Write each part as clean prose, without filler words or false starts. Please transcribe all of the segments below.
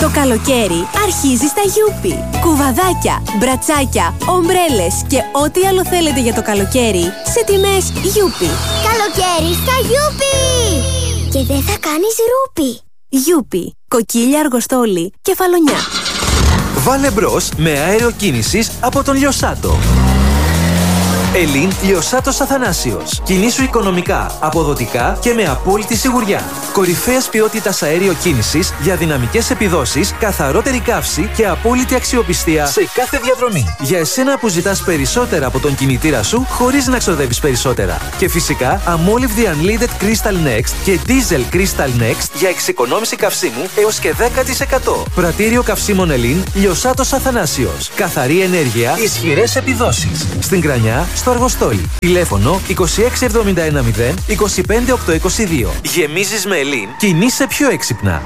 Το καλοκαίρι αρχίζει στα Γιούπι. Κουβαδάκια, μπρατσάκια, ομπρέλες και ό,τι άλλο θέλετε για το καλοκαίρι σε τιμές Γιούπι. Καλοκαίρι στα Γιούπι! Και δεν θα κάνεις ρούπι. Γιούπι, κοκκίλια, αργοστόλι, κεφαλονιά. Βάλε μπρος με αέριο κίνησης από τον Λιοσάτο. Ελλήν Λιοσάτος Αθανάσιος. Κινήσου οικονομικά, αποδοτικά και με απόλυτη σιγουριά. Κορυφαίας ποιότητας αέριο κίνησης για δυναμικές επιδόσεις, καθαρότερη καύση και απόλυτη αξιοπιστία σε κάθε διαδρομή. Για εσένα που ζητάς περισσότερα από τον κινητήρα σου χωρίς να ξοδεύεις περισσότερα. Και φυσικά αμόλυβδη Unleaded Crystal Next και Diesel Crystal Next για εξοικονόμηση καυσίμου έως και 10%. Πρατήριο καυσίμων Ελλήν Λιοσάτος Αθανάσιος. Καθαρή ενέργεια, ισχυρές επιδόσεις. Στην Κρανιά, στο Αργοστόλι. Τηλέφωνο 26710 25822. Γεμίζεις με Ελλήν, κινείσαι πιο έξυπνα.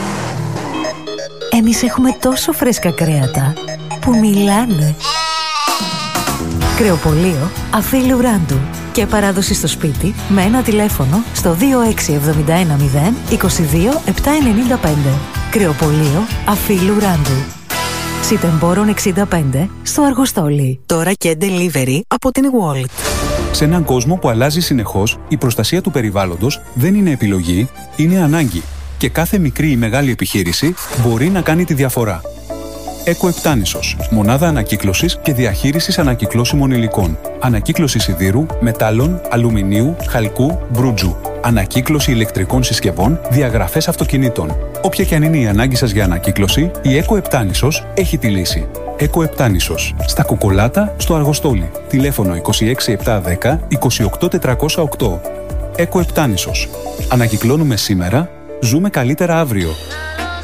Εμείς έχουμε τόσο φρέσκα κρέατα που μιλάνε. Κρεοπωλείο Αφίλου Ράντου. Και παράδοση στο σπίτι με ένα τηλέφωνο στο 26710 22795. Κρεοπωλείο Αφίλου Ράντου. Σιτεμπόρων 65 στο Αργοστόλι. Τώρα και delivery από την Walt. Σε έναν κόσμο που αλλάζει συνεχώς, η προστασία του περιβάλλοντος δεν είναι επιλογή, είναι ανάγκη. Και κάθε μικρή ή μεγάλη επιχείρηση μπορεί να κάνει τη διαφορά. Εκοεπτάνησος. Μονάδα ανακύκλωσης και διαχείρισης ανακυκλώσιμων υλικών. Ανακύκλωση σιδήρου, μετάλλων, αλουμινίου, χαλκού, μπρούτζου. Ανακύκλωση ηλεκτρικών συσκευών, διαγραφές αυτοκινήτων. Όποια και αν είναι η ανάγκη σας για ανακύκλωση, η Εκοεπτάνησος έχει τη λύση. Εκοεπτάνησος. Στα Κουκολάτα, στο Αργοστόλι. Τηλέφωνο 26710 28408. Εκοεπτάνησος. Ανακυκλώνουμε σήμερα, ζούμε καλύτερα αύριο.